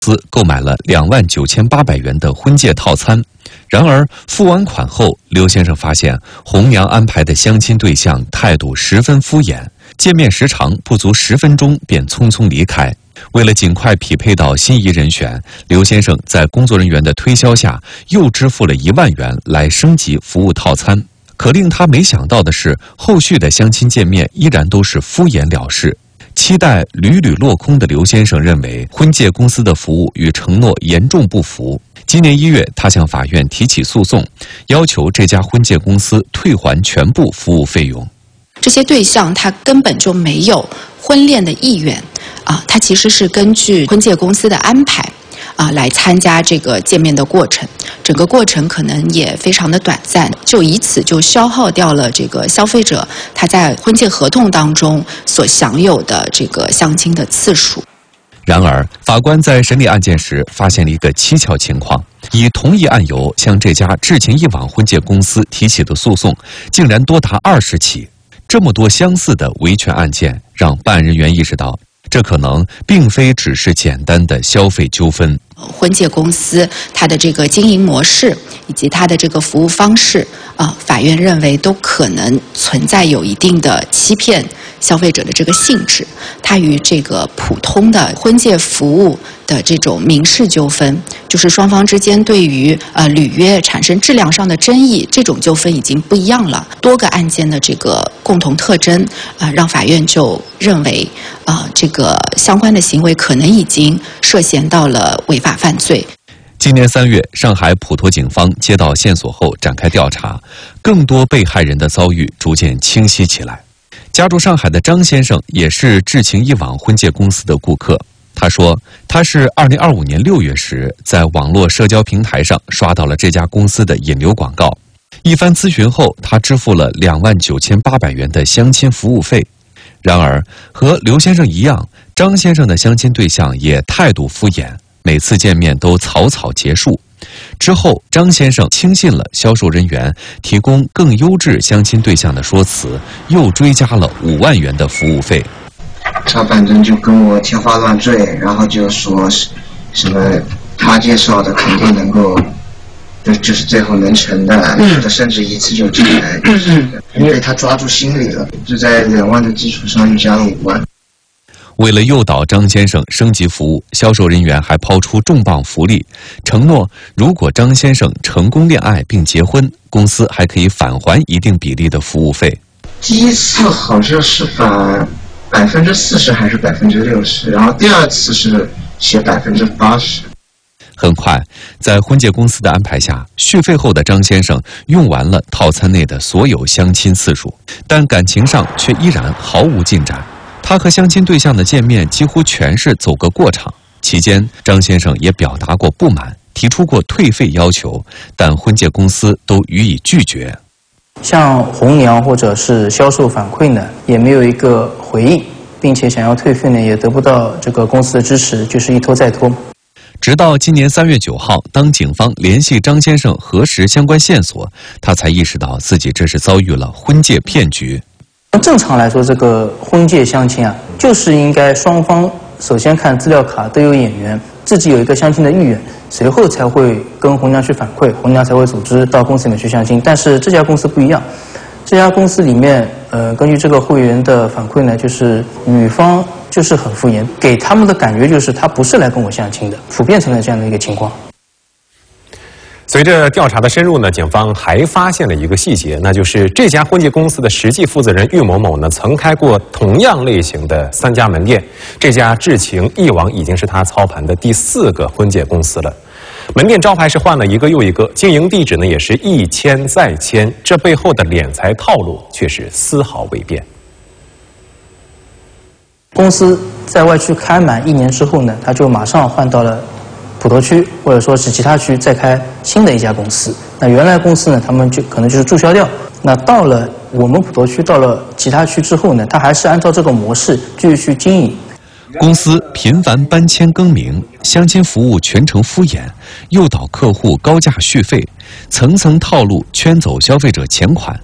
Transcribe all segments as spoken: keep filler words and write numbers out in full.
司购买了两万九千八百元的婚戒套餐，然而付完款后，刘先生发现红娘安排的相亲对象态度十分敷衍，见面时长不足十分钟便匆匆离开。为了尽快匹配到心仪人选，刘先生在工作人员的推销下，又支付了一万元来升级服务套餐。可令他没想到的是，后续的相亲见面依然都是敷衍了事。期待屡屡落空的刘先生认为，婚戒公司的服务与承诺严重不符。今年一月，他向法院提起诉讼，要求这家婚戒公司退还全部服务费用。 这些对象他根本就没有婚恋的意愿，啊，他其实是根据婚戒公司的安排，啊，来参加这个见面的过程。整个过程可能也非常的短暂，就以此就消耗掉了这个消费者他在婚戒合同当中所享有的这个相亲的次数。 然而，法官在审理案件时发现了一个蹊跷情况：以同一案由向这家至情一网婚戒公司提起的诉讼，竟然多达二十起。这么多相似的维权案件，让办案人员意识到，这可能并非只是简单的消费纠纷。 婚戒公司它的这个经营模式以及它的这个服务方式啊，法院认为都可能存在有一定的欺骗消费者的这个性质，它与这个普通的婚戒服务的这种民事纠纷，就是双方之间对于呃履约产生质量上的争议，这种纠纷已经不一样了。多个案件的这个共同特征啊、呃，让法院就认为啊、呃，这个相关的行为可能已经涉嫌到了违法犯罪。 今年三月，上海普陀警方接到线索后展开调查，更多被害人的遭遇逐渐清晰起来。家住上海的张先生也是至情一网婚戒公司的顾客。他说，他是二零二五年六月时在网络社交平台上刷到了这家公司的引流广告，一番咨询后，他支付了两万九千八百元的相亲服务费。然而，和刘先生一样，张先生的相亲对象也态度敷衍，每次见面都草草结束。之后，张先生轻信了销售人员提供更优质相亲对象的说辞，又追加了五万元的服务费。 他反正就跟我天花乱坠，然后就说什么他介绍的肯定能够，就就是最后能成的，嗯、甚至一次就成，嗯、被他抓住心理了，就在两万的基础上又加了五万。 为了诱导张先生升级服务，销售人员还抛出重磅福利，承诺如果张先生成功恋爱并结婚，公司还可以返还一定比例的服务费。 第一次好像是返百分之四十还是百分之六十，然后第二次是写百分之八十。 很快，在婚戒公司的安排下，续费后的张先生用完了套餐内的所有相亲次数，但感情上却依然毫无进展。他和相亲对象的见面几乎全是走个过场，期间张先生也表达过不满，提出过退费要求，但婚戒公司都予以拒绝。 像红娘或者是销售反馈呢，也没有一个回应，并且想要退费呢，也得不到这个公司的支持，就是一拖再拖。 直到今年三月九号，当警方联系张先生核实相关线索，他才意识到自己这是遭遇了婚戒骗局。 正常来说，这个婚戒相亲啊，就是应该双方首先看资料卡都有眼缘，自己有一个相亲的意愿，随后才会跟红娘去反馈，红娘才会组织到公司里面去相亲。但是这家公司不一样，这家公司里面，呃，根据这个会员的反馈呢，就是女方就是很敷衍，给他们的感觉就是他不是来跟我相亲的，普遍存在这样的一个情况。 随着调查的深入呢，警方还发现了一个细节，那就是这家婚戒公司的实际负责人郁某某呢，曾开过同样类型的三家门店。这家至情一网已经是他操盘的第四个婚戒公司了。门店招牌是换了一个又一个，经营地址呢也是一迁再迁，这背后的敛财套路却是丝毫未变。 公司在外区开满一年之后呢，他就马上换到了普陀区或者说是其他区，再开新的一家公司。那原来公司呢，他们就可能就是注销掉。那到了我们普陀区，到了其他区之后呢，他还是按照这个模式继续去经营。 公司频繁搬迁更名，相亲服务全程敷衍，诱导客户高价续费，层层套路圈走消费者钱款。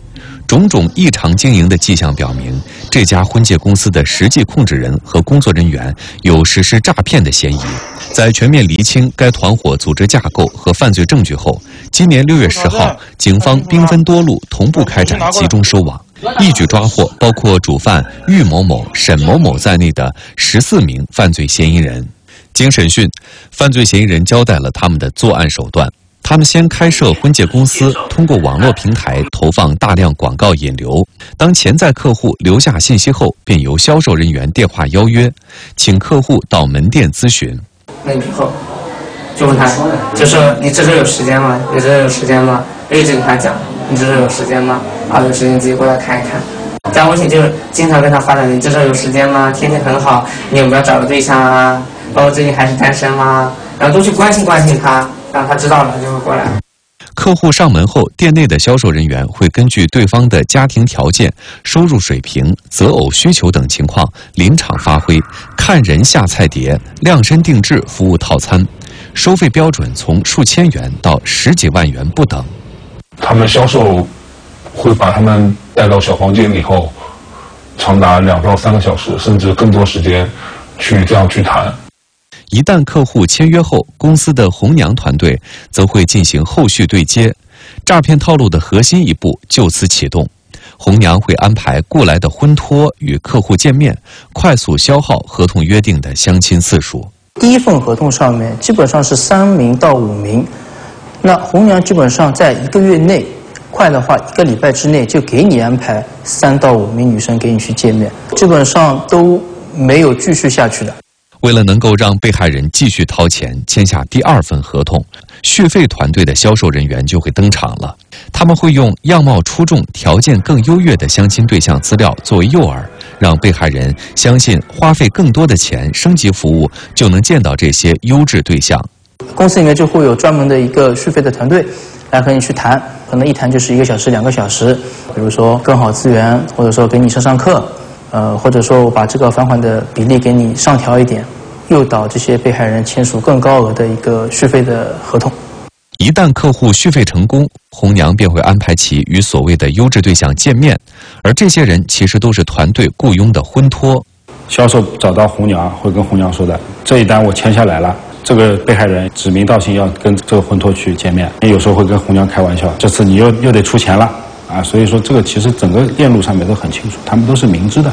种种异常经营的迹象表明，这家婚介公司的实际控制人和工作人员有实施诈骗的嫌疑。在全面厘清该团伙组织架构和犯罪证据后，今年六月十号，警方兵分多路，同步开展集中收网，一举抓获包括主犯郁某某、沈某某在内的十四名犯罪嫌疑人。经审讯，犯罪嫌疑人交代了他们的作案手段。他们先开设婚介公司，通过网络平台投放大量广告引流。当潜在客户留下信息后，便由销售人员电话邀约，请客户到门店咨询。 那之后就问他，就说你这周有时间吗？你这周有时间吗？一直跟他讲，你这周有时间吗？啊，有时间自己过来看一看。在微信就是经常跟他发展，你这周有时间吗？天气很好，你有没有找个对象啊？包括最近还是单身吗？然后都去关心关心他。让他知道了，他就会过来。 客户上门后，店内的销售人员会根据对方的家庭条件、收入水平、择偶需求等情况，临场发挥，看人下菜碟，量身定制服务套餐，收费标准从数千元到十几万元不等。 他们销售会把他们带到小房间以后，长达两到三个小时，甚至更多时间去这样去谈。 一旦客户签约后，公司的红娘团队则会进行后续对接，诈骗套路的核心一步就此启动。红娘会安排雇来的婚托与客户见面，快速消耗合同约定的相亲次数。 第一份合同上面基本上是三名到五名，那红娘基本上在一个月内，快的话一个礼拜之内就给你安排三到五名女生给你去见面，基本上都没有继续下去的。 为了能够让被害人继续掏钱签下第二份合同，续费团队的销售人员就会登场了。他们会用样貌出众、条件更优越的相亲对象资料作为诱饵，让被害人相信花费更多的钱升级服务就能见到这些优质对象。 公司里面就会有专门的一个续费的团队来和你去谈，可能一谈就是一个小时、两个小时。比如说更好资源，或者说给你上上课。呃，或者说我把这个返还的比例给你上调一点，诱导这些被害人签署更高额的一个续费的合同。 一旦客户续费成功，红娘便会安排其与所谓的优质对象见面，而这些人其实都是团队雇佣的婚托。 销售找到红娘，会跟红娘说的，这一单我签下来了，这个被害人指名道姓要跟这个婚托去见面，有时候会跟红娘开玩笑，这次你又又得出钱了。啊，所以说这个其实整个链路上面都很清楚，他们都是明知的。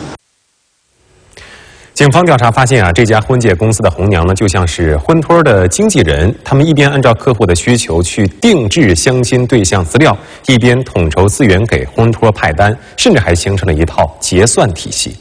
警方调查发现啊，这家婚介公司的红娘呢，就像是婚托的经纪人，他们一边按照客户的需求去定制相亲对象资料，一边统筹资源给婚托派单，甚至还形成了一套结算体系。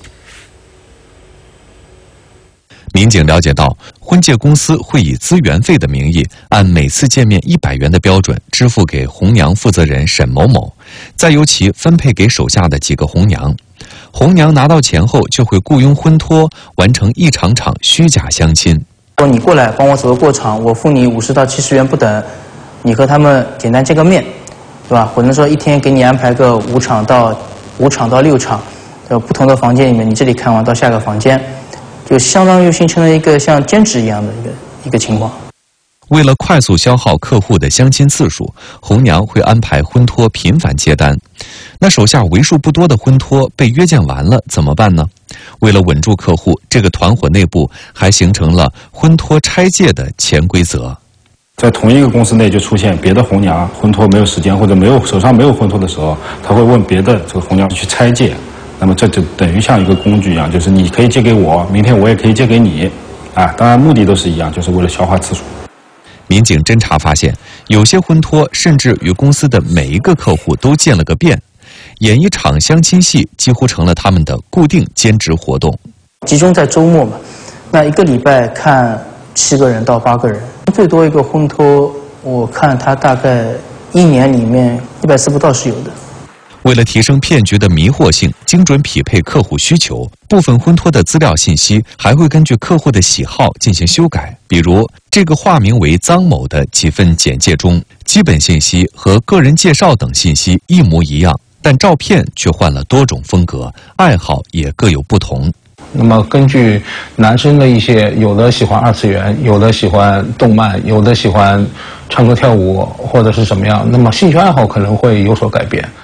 民警了解到，婚介公司会以资源费的名义，按每次见面一百元的标准支付给红娘负责人沈某某，再由其分配给手下的几个红娘。红娘拿到钱后，就会雇佣婚托完成一场场虚假相亲。 说你过来帮我走个过场，我付你五十到七十元不等，你和他们简单见个面，对吧？或者说一天给你安排个五场到五场到六场，在不同的房间里面，你这里看完到下个房间。就相当于形成了一个像兼职一样的一个一个情况。 为了快速消耗客户的相亲次数，红娘会安排婚托频繁接单。那手下为数不多的婚托被约见完了怎么办呢？为了稳住客户，这个团伙内部还形成了婚托拆借的潜规则。 在同一个公司内就出现别的红娘婚托没有时间或者没有手上没有婚托的时候，他会问别的这个红娘去拆借。那么这就等于像一个工具一样，就是你可以借给我，明天我也可以借给你，啊，当然目的都是一样，就是为了消化次数。 民警侦查发现，有些婚托甚至与公司的每一个客户都见了个遍，演一场相亲戏几乎成了他们的固定兼职活动。 集中在周末嘛，那一个礼拜看七个人到八个人，最多一个婚托，我看他大概一年里面一百次不到是有的。 为了提升骗局的迷惑性，精准匹配客户需求，部分婚托的资料信息还会根据客户的喜好进行修改。比如，这个化名为臧某的几份简介中，基本信息和个人介绍等信息一模一样，但照片却换了多种风格，爱好也各有不同。 那么根据男生的一些，有的喜欢二次元，有的喜欢动漫，有的喜欢唱歌跳舞，或者是什么样，那么兴趣爱好可能会有所改变。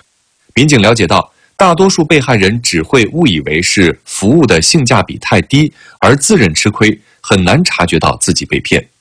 民警了解到，大多数被害人只会误以为是服务的性价比太低，而自认吃亏，很难察觉到自己被骗。